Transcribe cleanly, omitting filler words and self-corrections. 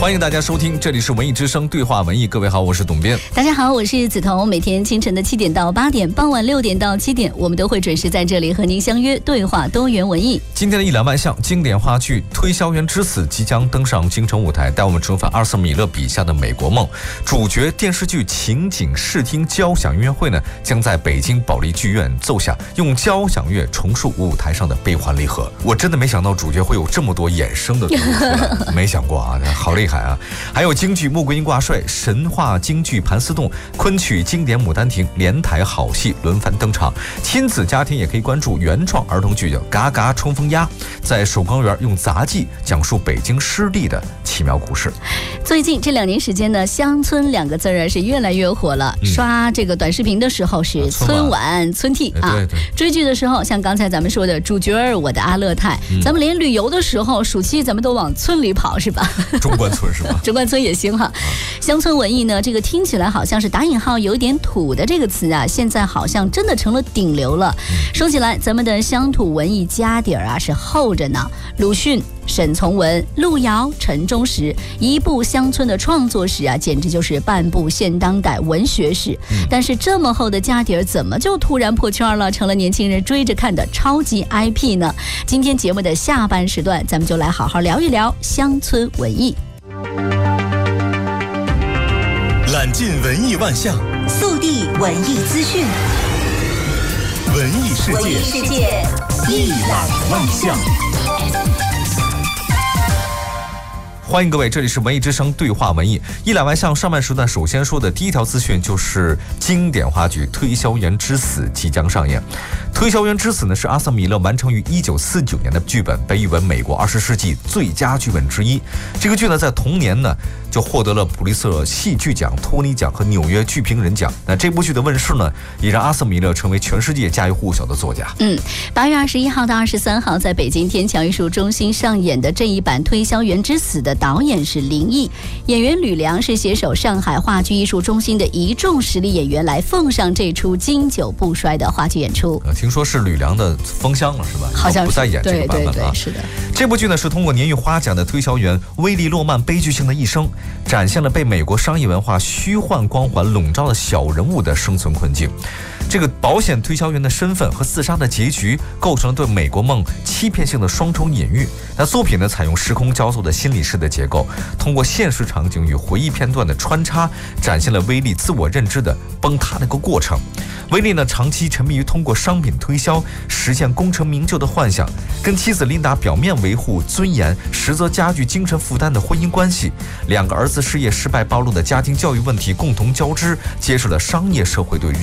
欢迎大家收听，这里是文艺之声对话文艺。各位好，我是董编。 大家好，我是梓潼。每天清晨的7点到8点，傍晚6点到7点，我们都会准时在这里和您相约对话多元文艺。 今天的一两万项经典话剧《推销员之死》即将登上京城舞台，带我们重返阿瑟·米勒笔下的美国梦。主角电视剧情景视听交响音乐会呢，将在北京保利剧院奏下，用交响乐重述舞台上的悲欢离合。我真的没想到主角会有这么多衍生的东西出来，没想过啊，好厉害啊！还有京剧《穆桂英挂帅》、神话京剧《盘丝洞》、昆曲经典《牡丹亭》，连台好戏轮番登场。亲子家庭也可以关注原创儿童剧叫《嘎嘎冲锋鸭》，在首钢园用杂技讲述北京湿地的奇妙故事。 最近这2年时间呢，乡村2个字儿是越来越火了。刷这个短视频的时候是春晚、春 T 啊， 对对， 追剧的时候像刚才咱们说的主角我的阿勒泰，咱们连旅游的时候暑期咱们都往村里跑是吧？ 中关村是吧？ 中关村也行哈。乡村文艺呢，这个听起来好像是打引号有点土的这个词啊，现在好像真的成了顶流了。说起来，咱们的乡土文艺家底儿啊是厚着呢。鲁迅、沈从文、路遥、陈忠实，一部乡村的创作史啊，简直就是半部现当代文学史。但是这么厚的家底儿，怎么就突然破圈了，成了年轻人追着看的超级 IP 呢？今天节目的下半时段，咱们就来好好聊一聊乡村文艺。 揽尽文艺万象， 速递文艺资讯， 文艺世界一览万象。 欢迎各位，这里是文艺之声对话文艺。一览万象上半时段首先说的第一条资讯就是经典话剧《推销员之死》即将上演。《推销员之死》呢是阿瑟·米勒完成于1949年的剧本，被誉为美国20世纪最佳剧本之一。这个剧呢在同年呢就获得了普利策戏剧奖、托尼奖和纽约剧评人奖。那这部剧的问世呢，也让阿瑟·米勒成为全世界家喻户晓的作家。 8月21号到23号在北京天桥艺术中心上演的这一版《推销员之死》的导演是林毅，演员吕梁是携手上海话剧艺术中心的一众实力演员来奉上这出经久不衰的话剧演出。 听说是吕梁的封箱了是吧？ 好像是不再演这个版本了。 对，是的。 这部剧呢是通过年誉花奖的推销员威利·洛曼悲剧性的一生，展现了被美国商业文化虚幻光环笼罩的小人物的生存困境。这个保险推销员的身份和自杀的结局构成了对美国梦欺骗性的双重隐喻。那作品呢采用时空交错的心理式的结构，通过现实场景与回忆片段的穿插，展现了威利自我认知的崩塌的一个过程。威利呢长期沉迷于通过商品推销实现功成名就的幻想，跟妻子琳达表面维护尊严，实则加剧精神负担的婚姻关系。2个儿子事业失败暴露的家庭教育问题共同交织，揭示了商业社会对